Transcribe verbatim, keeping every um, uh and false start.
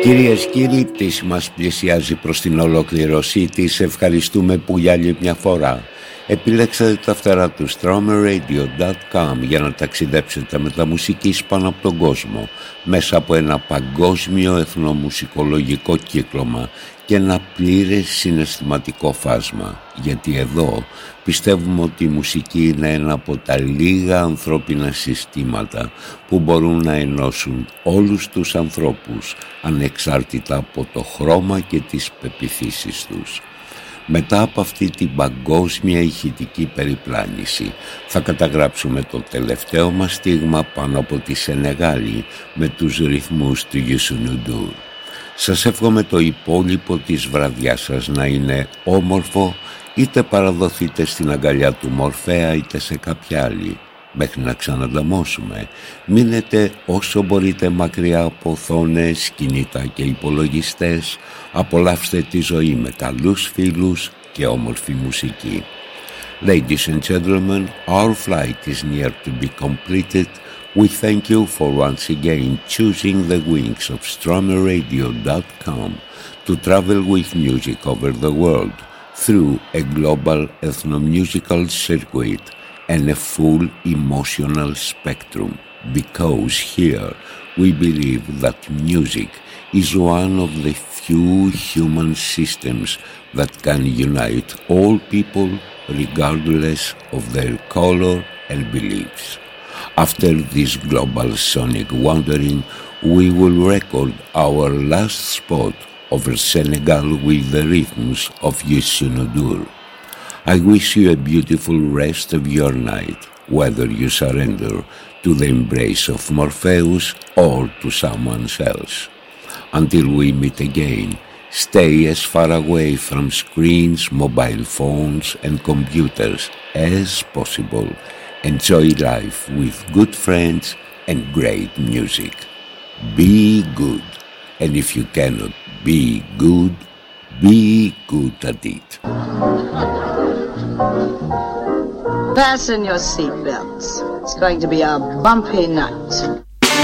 Κυρίες και κύριοι, η πτήση μας πλησιάζει προς την ολοκληρωσή της. Ευχαριστούμε που για άλλη μια φορά επιλέξατε τα φτερά του Stromer Radio dot com για να ταξιδέψετε με τα μουσικής πάνω από τον κόσμο μέσα από ένα παγκόσμιο εθνομουσικολογικό κύκλωμα και ένα πλήρες συναισθηματικό φάσμα. Γιατί εδώ πιστεύουμε ότι η μουσική είναι ένα από τα λίγα ανθρώπινα συστήματα που μπορούν να ενώσουν όλους τους ανθρώπους ανεξάρτητα από το χρώμα και τις πεποιθήσεις τους. Μετά από αυτή την παγκόσμια ηχητική περιπλάνηση θα καταγράψουμε το τελευταίο μας στίγμα πάνω από τη Σενεγάλη με τους ρυθμούς του Youssou N'Dour. Σας εύχομαι το υπόλοιπο της βραδιάς σας να είναι όμορφο, είτε παραδοθείτε στην αγκαλιά του Μορφέα είτε σε κάποια άλλη. Μέχρι να ξανανταμώσουμε, μείνετε όσο μπορείτε μακριά από οθόνες, κινητά και υπολογιστές. Απολαύστε τη ζωή με καλούς φίλους και όμορφη μουσική. Ladies and gentlemen, our flight is near to be completed. We thank you for once again choosing the wings of Stromer Radio dot com to travel with music over the world through a global ethnomusical circuit and a full emotional spectrum, because here we believe that music is one of the few human systems that can unite all people regardless of their color and beliefs. After this global sonic wandering, we will record our last spot over Senegal with the rhythms of Youssou N'Dour. I wish you a beautiful rest of your night, whether you surrender to the embrace of Morpheus or to someone else. Until we meet again, stay as far away from screens, mobile phones and computers as possible. Enjoy life with good friends and great music. Be good, and if you cannot be good, be good at it. Fasten your seatbelts. It's going to be a bumpy night.